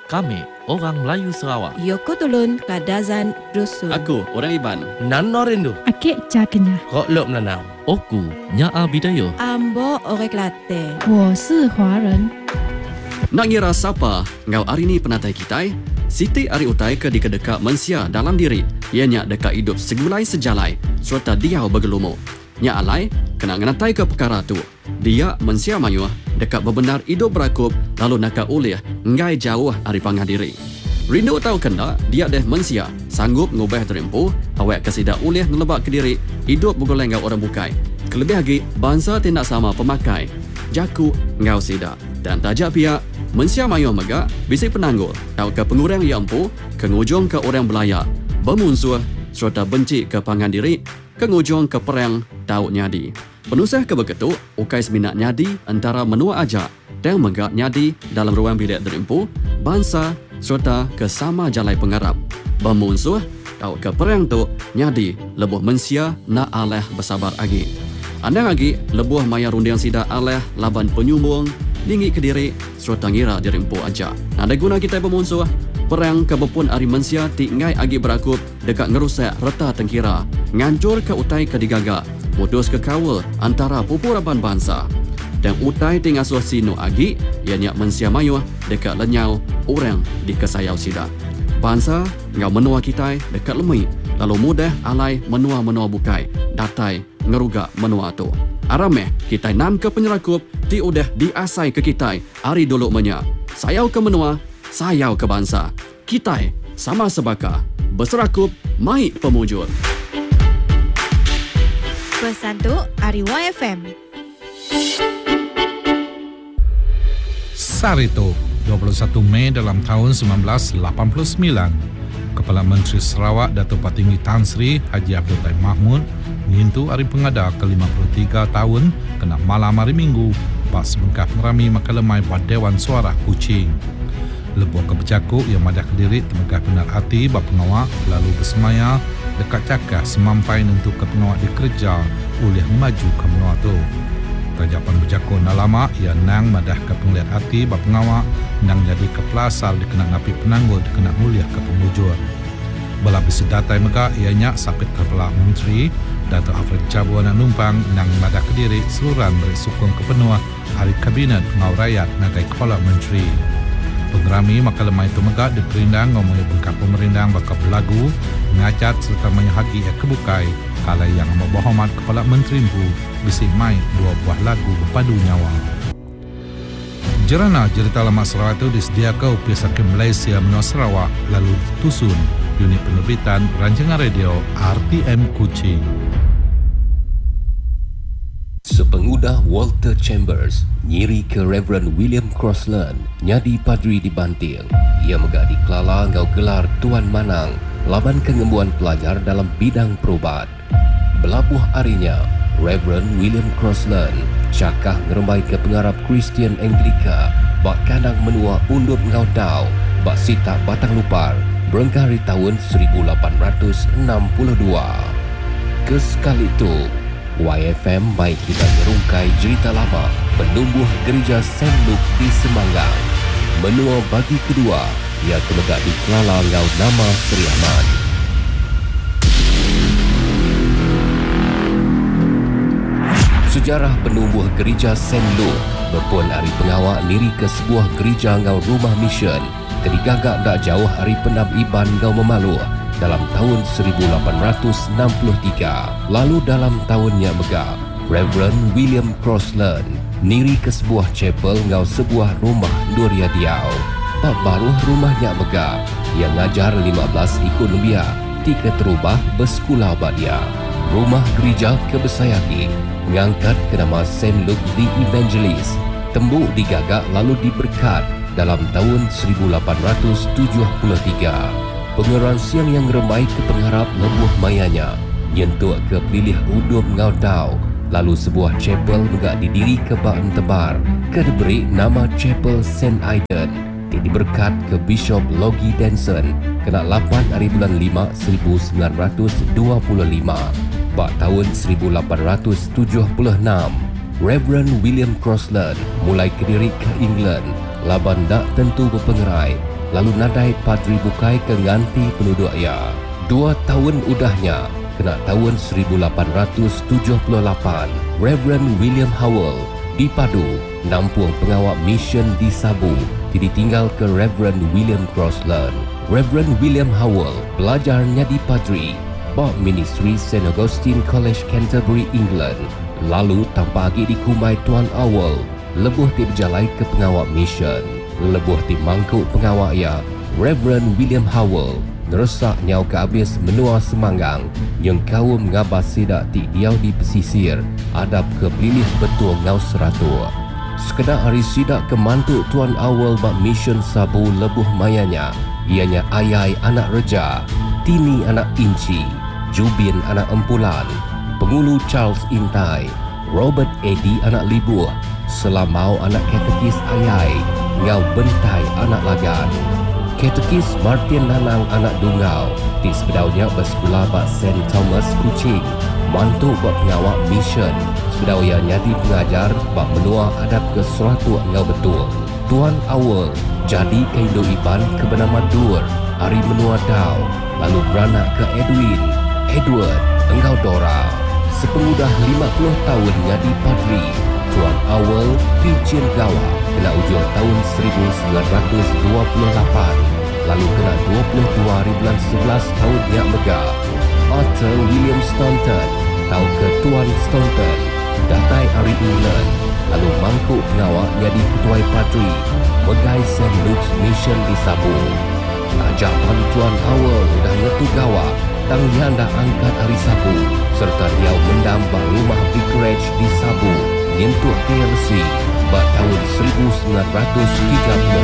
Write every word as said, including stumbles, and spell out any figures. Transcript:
Kami orang Melayu Sarawak. Yoko Tulun Kadazan Dusun. Aku orang Iban. Nano Rindu. Akik Cakenya. Kok Lok Menanam. Oku Nyaa Bidayo. Ambo Orek Latte. 我是华人。 Nak ngira siapa ngau hari ni penatai kita? Siti ari utai ke di kedeka mensia dalam diri. Ianya dekat hidup segulai sejalai serta dia bergelumu. Nya alai kena ngenatai ke perkara tu. Dia mensia mayuh dekat bebenar hidup berakup lalu nakak ulih ngai jauh ari pangah diri. Rindu tahu kena dia deh mensia sanggup ngubah terimpu awak kesida ulih ngelebak ke diri hidup bergoleng ngau orang bukai. Kelebih lagi bangsa tindak sama pemakai. Jaku ngau sida dan tajak pihak mensia mayuh megak bisik penanggul tahu ke pengurang yang empu ke ngujung ke orang belaya bermusuh serta benci ke pangan diri ke ngujung ke perang tahu nyadi. Penusah ke beketuk ukai seminat nyadi antara menua ajak dan megak nyadi dalam ruang bilik terimpu bangsa serta ke sama jalai pengarap. Bermusuh tahu ke perang tu nyadi lebuh mensia na aleh bersabar lagi. Andang lagi lebuh maya rundiang sida aleh laban penyumbung tinggi ke diri serta ngira dirimpu aja. Nada guna kita bermusuh perang ke bepun ari mensia ti ngai agi berakup dekat ngerusak reta tengkira ngancur ke utai ke digaga modus ke kawal antara pupurapan bangsa dan utai ti ngasuh sino agi ianya mensia mayuh dekat lenyau orang di kesayau sida. Bangsa ngau menua kita dekat lemui lalu mudah alai menua-menua bukai datai ngerugak menua tu. Arameh kita nam ke penyerakup ti udah diasai ke kita ari dulu menya. Sayau ke menua, sayau ke bangsa. Kita sama sebaka berserakup mai pemujur. Pesan tu ari Y F M. Sarito, dua puluh satu Mei dalam tahun sembilan belas lapan puluh sembilan. Kepala Menteri Sarawak Datuk Patinggi Tan Sri Haji Abdul Taib Mahmud ngintu hari pengada ke lima puluh tiga tahun kena malam hari Minggu pas sebengkah merami makalemai buat Dewan Suara Kuching. Lebuh ke bercakuk yang madah ke diri temegah benar hati bap pengawak lalu bersemaya dekat cakah semampai untuk ke pengawak dikerja oleh maju ke menua tu. Rajapan bercakuk nak lama ia nang madah ke penglihat hati bap pengawak nang jadi ke pelasal dikena ngapi penanggul dikena mulia ke pemujur. Belabis datai megak ianya sapit kepala menteri Datuk Hafid Cabu nak numpang nang madah ke diri seluruhan beri sukung ke penuah hari kabinet pengau rakyat nagai kepala menteri. Pengerami makalemai itu megak diperindang ngomongnya bengkak pemerindang bakal berlagu ngacat serta menyahagi ia kebukai kala yang membohomat kepala menteri bu bisik mai dua buah lagu berpadu nyawa. Jerana cerita lama Sarawak itu disediakan Upis Hakim Malaysia menua Sarawak lalu ditusun unit penerbitan rancangan radio R T M Kuching. Sepengudah Walter Chambers nyiri ke Reverend William Crossland nyadi padri di Banting. Ia megak di Kelala ngau gelar Tuan Manang laban kengembuan pelajar dalam bidang perubat. Belabuh harinya Reverend William Crossland cakah ngerembai ke pengarap Kristian Anglika bak kanang menua undup ngau dau bak sita batang lupar berengkari tahun seribu lapan ratus enam puluh dua. Kesekali itu Y F M baik kita merungkai cerita lama penumbuh gereja Saint Luke di Semanggang. Menua bagi kedua ia terlegak di Kelala ngau nama Seri Ahmad. Sejarah penumbuh gereja Saint Luke berpun hari pengawak diri ke sebuah gereja ngau rumah mission terdigagak tak jauh hari Pendam Iban ngau Memaluh dalam tahun seribu lapan ratus enam puluh tiga. Lalu dalam tahunnya megah Reverend William Crossland niri ke sebuah chapel ngau sebuah rumah Nuria Diau. Pak baru rumahnya megah yang ngajar lima belas ikut lebih tiga terubah bersekolah badia. Rumah gereja kebesayaki mengangkat ke nama Saint Luke the Evangelist. Tembuk digagak lalu diberkat dalam tahun seribu lapan ratus tujuh puluh tiga. Pengeran siang yang remai ke pengharap lebuh mayanya nyentuh ke pilih udup ngau dau. Lalu sebuah chapel megak didiri ke Baan Tebar ke diberi nama Chapel Saint Aidan. Diberkat ke Bishop Logie Denson kena lapan hari bulan lima seribu sembilan ratus dua puluh lima. Bak tahun seribu lapan ratus tujuh puluh enam, Reverend William Crossland mulai ke diri ke England. Laban tak tentu berpengerai lalu nadai Padri Bukai ke nganti penduduk ia. Dua tahun udahnya, kena tahun seribu lapan ratus tujuh puluh lapan, Reverend William Howell dipadu nampung pengawal mission di Sabu, ditinggal ke Reverend William Crossland. Reverend William Howell belajarnya di Padri, Bob Ministry Saint Augustine College Canterbury, England. Lalu tanpa lagi dikumai Tuan Howell, lebuh ti berjalai ke pengawal mission. Lebuh ti mangkuk pengawal ia, Reverend William Howell neresak nyau ke habis menua semanggang yang kaum ngabas sidak ti diau di pesisir adab ke pilih betul ngau seratua. Sekedar hari sidak ke mantuk Tuan Howell bak mission Sabu lebuh mayanya, ianya Ayai anak Reja, Tini anak Inci, Jubin anak Empulan, Pengulu Charles Intai, Robert Eddy anak Libuh, Selamau anak Katekis Ayai, Ngau Bentai anak Lagan, Katekis Martin Nanang anak Dungau, di sepedaunya bersekolah bak Saint Thomas Kuching, mantuk bak pengawal mission, sepedau yang nyati pengajar bak menua adab ke seratu ngau betul. Tuan Howell jadi ke Indo Iban ke bernama Dur, hari menua Dau, lalu beranak ke Edwin, Edward, engkau Dora. Sepengudah lima puluh tahun ngadi Padri, Tuan Howell Pincin Gawa kena ujung tahun seribu sembilan ratus dua puluh lapan, lalu kena dua puluh dua hari bulan sebelas tahun yang megah. Arthur William Staunton tahu ke Tuan Staunton datai hari England, lalu mangkuk pengawal jadi ketua Padri megai Saint Luke's Mission di Sabu. Tajapan Tuan Howell udah ngetu gawa tang nyanda angkat hari Sabu, serta dia mendambang rumah vicarage di Sabu nyentuh K L C pada tahun seribu sembilan ratus tiga puluh.